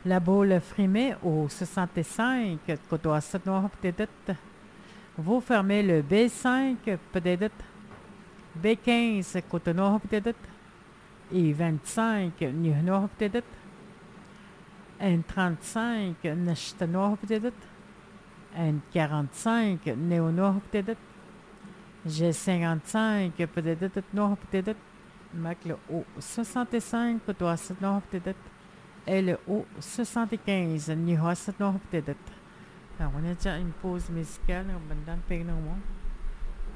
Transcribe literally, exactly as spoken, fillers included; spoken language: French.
La boule frimée au soixante-cinq, côté sept noir peut-être. Vous fermez le B cinq, peut-être. B quinze, côté nord peut-être. Et vingt-cinq, nord peut-être. N trente-cinq, nord nord peut-être. N quarante-cinq, néo nord peut-être. G cinquante-cinq, peut-être nord peut-être. Mac le O soixante-cinq, côté sept nord peut-être. Et le O soixante-quinze, nord sept nord peut-être. Alors, on a déjà une pause musicale, on va dans le pays normand.